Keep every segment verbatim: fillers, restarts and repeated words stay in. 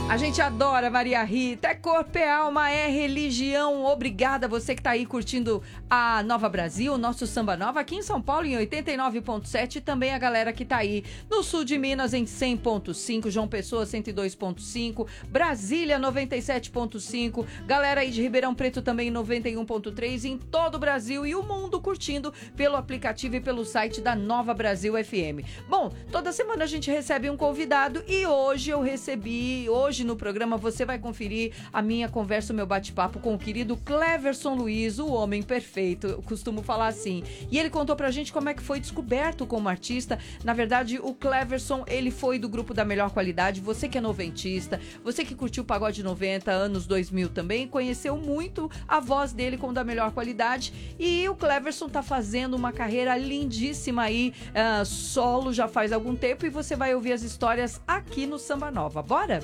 A gente adora Maria Rita, é corpo, é alma, é religião. Obrigada a você que tá aí curtindo a Nova Brasil, o nosso Samba Nova aqui em São Paulo em oitenta e nove ponto sete e também a galera que tá aí no sul de Minas em cem ponto cinco, João Pessoa cento e dois ponto cinco, Brasília noventa e sete ponto cinco, galera aí de Ribeirão Preto também noventa e um ponto três, em todo o Brasil e o mundo curtindo pelo aplicativo e pelo site da Nova Brasil F M. Bom, toda semana a gente recebe um convidado e hoje eu recebi, hoje no programa você vai conferir a minha conversa, o meu bate-papo com o querido Cleverson Luiz, o homem perfeito, eu costumo falar assim. E ele contou pra gente como é que foi descoberto como artista. Na verdade, o Cleverson, ele foi do grupo da Melhor Qualidade. Você que é noventista, você que curtiu o Pagode noventa, anos dois mil também, conheceu muito a voz dele como da Melhor Qualidade. E o Cleverson tá fazendo uma carreira lindíssima aí, uh, solo, já faz algum tempo, e você vai ouvir as histórias aqui no Samba Nova. Bora?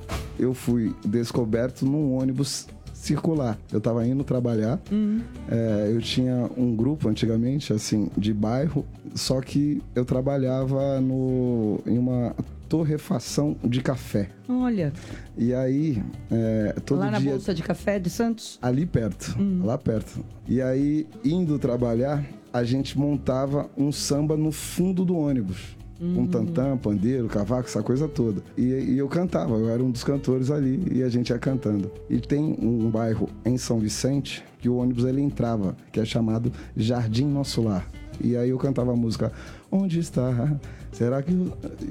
Eu fui descoberto num ônibus circular. Eu tava indo trabalhar, uhum. é, eu tinha um grupo antigamente, assim, de bairro, só que eu trabalhava no, em uma torrefação de café. Olha. E aí, é, todo lá na dia... Bolsa de Café de Santos? Ali perto, uhum. lá perto. E aí, indo trabalhar, a gente montava um samba no fundo do ônibus. Com um tantã, pandeiro, cavaco, essa coisa toda. E, e eu cantava, eu era um dos cantores ali e a gente ia cantando. E tem um bairro em São Vicente que o ônibus ele entrava, que é chamado Jardim Nosso Lar. E aí eu cantava a música Onde está? Será que...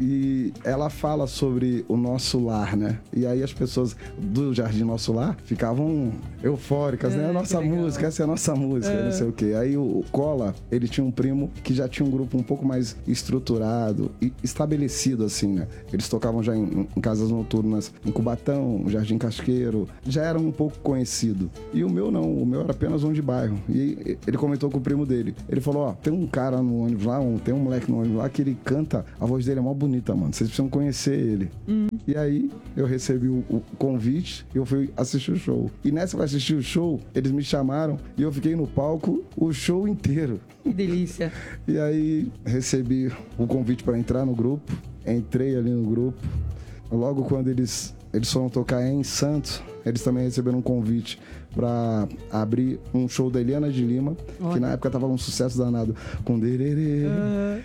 E ela fala sobre o nosso lar, né? E aí as pessoas do Jardim Nosso Lar ficavam eufóricas, é, né? A nossa música, essa é a nossa música, é. Não sei o quê. Aí o Cola, ele tinha um primo que já tinha um grupo um pouco mais estruturado e estabelecido, assim, né? Eles tocavam já em, em casas noturnas, em Cubatão, Jardim Casqueiro, já era um pouco conhecido. E o meu não, o meu era apenas um de bairro. E ele comentou com o primo dele. Ele falou, ó, tem um cara no ônibus lá, um, tem um moleque no ônibus lá que ele canta, a voz dele é mó bonita, mano. Vocês precisam conhecer ele. Hum. E aí, eu recebi o, o convite e eu fui assistir o show. E nessa que eu assisti o show, eles me chamaram e eu fiquei no palco o show inteiro. Que delícia. E aí, recebi o convite para entrar no grupo. Entrei ali no grupo. Logo quando eles, eles foram tocar em Santos, eles também receberam um convite para abrir um show da Eliana de Lima, Olha. que na época tava um sucesso danado com Dererê. Uhum.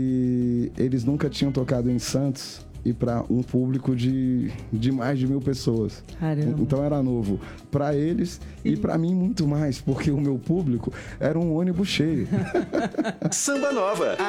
E eles nunca tinham tocado em Santos e para um público de, de mais de mil pessoas. Caramba. Então era novo para eles e, e para mim muito mais, porque o meu público era um ônibus cheio. Samba Nova.